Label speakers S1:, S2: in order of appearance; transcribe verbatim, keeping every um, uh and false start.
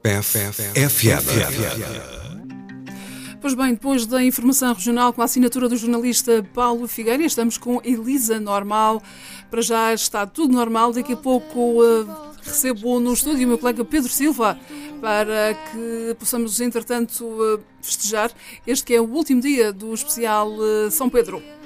S1: P E F F M.
S2: Pois bem, depois da informação regional com a assinatura do jornalista Paulo Figueira, estamos com Elisa Normal. Para já está tudo normal. Daqui a pouco uh, recebo no estúdio o meu colega Pedro Silva para que possamos, entretanto, uh, festejar este que é o último dia do especial uh, São Pedro.